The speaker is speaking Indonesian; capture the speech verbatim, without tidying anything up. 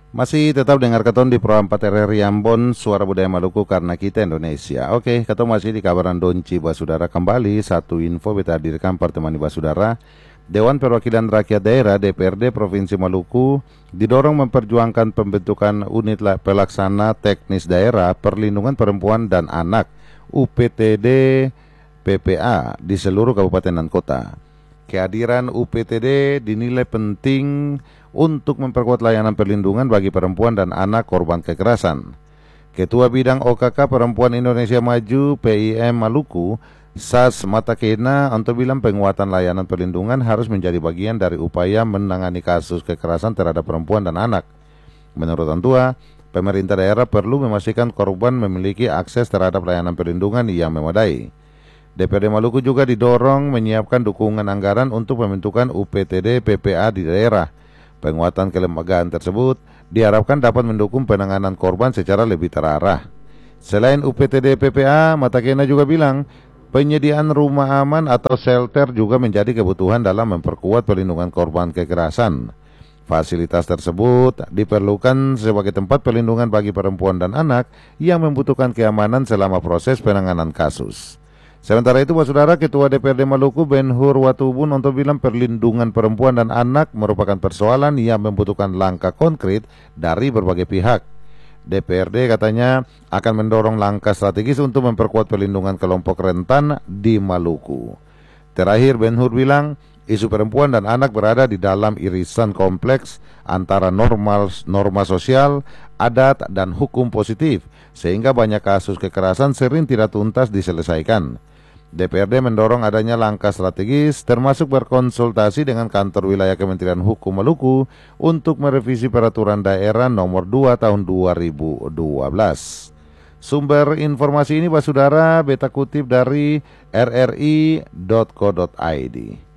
Masih tetap dengar keton di Pro empat R R I Ambon, Suara Budaya Maluku karena kita Indonesia. Oke, keton masih di kabaran Donci Basudara kembali. Satu info beta hadirkan pertemani Basudara. Dewan Perwakilan Rakyat Daerah D P R D Provinsi Maluku didorong memperjuangkan pembentukan unit pelaksana teknis daerah perlindungan perempuan dan anak U P T D P P A di seluruh kabupaten dan kota. Kehadiran U P T D dinilai penting untuk memperkuat layanan perlindungan bagi perempuan dan anak korban kekerasan. Ketua Bidang O K K Perempuan Indonesia Maju P I M Maluku, Sas Matakena, untuk bilang penguatan layanan perlindungan harus menjadi bagian dari upaya menangani kasus kekerasan terhadap perempuan dan anak. Menurut Antua, pemerintah daerah perlu memastikan korban memiliki akses terhadap layanan perlindungan yang memadai. D P R D Maluku juga didorong menyiapkan dukungan anggaran untuk pembentukan U P T D P P A di daerah. Penguatan kelembagaan tersebut diharapkan dapat mendukung penanganan korban secara lebih terarah. Selain U P T D P P A, Matakena juga bilang penyediaan rumah aman atau shelter juga menjadi kebutuhan dalam memperkuat perlindungan korban kekerasan. Fasilitas tersebut diperlukan sebagai tempat perlindungan bagi perempuan dan anak yang membutuhkan keamanan selama proses penanganan kasus. Sementara itu, Saudara, Ketua D P R D Maluku Ben Hur Watubun untuk bilang perlindungan perempuan dan anak merupakan persoalan yang membutuhkan langkah konkret dari berbagai pihak. D P R D katanya akan mendorong langkah strategis untuk memperkuat perlindungan kelompok rentan di Maluku. Terakhir, Ben Hur bilang isu perempuan dan anak berada di dalam irisan kompleks antara normal, norma sosial, adat, dan hukum positif, sehingga banyak kasus kekerasan sering tidak tuntas diselesaikan. D P R D mendorong adanya langkah strategis termasuk berkonsultasi dengan kantor wilayah Kementerian Hukum Maluku untuk merevisi peraturan daerah nomor dua tahun dua ribu dua belas. Sumber informasi ini, Saudara, beta kutip dari r r i dot co dot i d.